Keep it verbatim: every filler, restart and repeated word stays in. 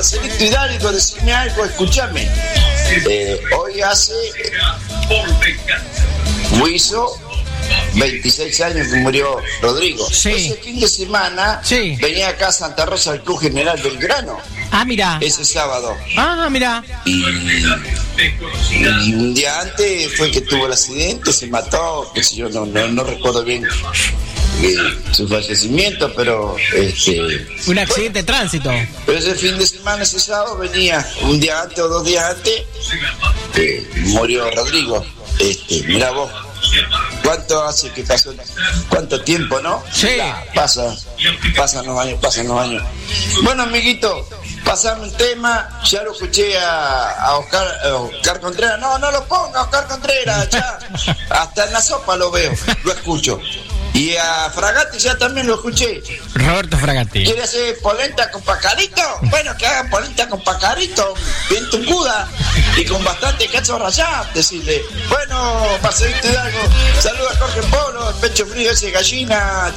Marcelito Hidalgo, decime algo, escúchame. Eh, hoy hace, hizo veintiséis años que murió Rodrigo. Sí. Ese fin de semana sí. venía acá a Santa Rosa al Club General Belgrano. Ah, mira. Ese sábado. Ah, mira. Y, y un día antes fue que tuvo el accidente, se mató, que si yo no, no, no recuerdo bien eh, su fallecimiento, pero este. Un accidente de tránsito. Pero ese fin de semana, ese sábado, venía un día antes o dos días antes, eh, murió Rodrigo. Este, mirá vos. ¿Cuánto hace que pasó? ¿Cuánto tiempo, no? Sí. Pasa, pasan los años, pasan los años. Bueno, amiguito, pasame un tema. Ya lo escuché a, a, Oscar, a Oscar Contreras. No, no lo ponga, Oscar Contreras. Ya. Hasta en la sopa lo veo, lo escucho. Y a Fragatti ya también lo escuché. Roberto Fragatti. ¿Quiere hacer polenta con pacarito? Bueno, que hagan polenta con pacarito, bien tucuda y con bastante queso rallado, decirle. Bueno, Marcelito Hidalgo, saluda a Jorge Polo, el pecho frío ese gallina.